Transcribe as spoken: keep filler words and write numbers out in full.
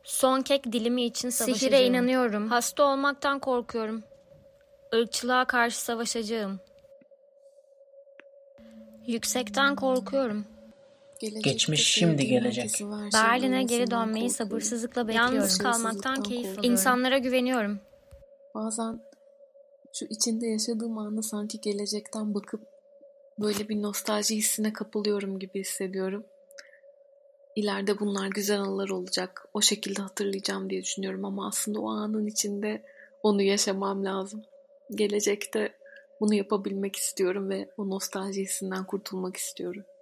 Son kek dilimi için savaşacağım. Sihire inanıyorum. Hasta olmaktan korkuyorum. Irkçılığa karşı savaşacağım. Yüksekten korkuyorum. Geçmiş şimdi gelecek. Berlin'e geri dönmeyi sabırsızlıkla bekliyorum. Yalnız kalmaktan keyif alıyorum. İnsanlara güveniyorum. Bazen şu içinde yaşadığım anı sanki gelecekten bakıp böyle bir nostalji hissine kapılıyorum gibi hissediyorum. İleride bunlar güzel anılar olacak. O şekilde hatırlayacağım diye düşünüyorum ama aslında o anın içinde onu yaşamam lazım. Gelecekte bunu yapabilmek istiyorum ve o nostalji hissinden kurtulmak istiyorum.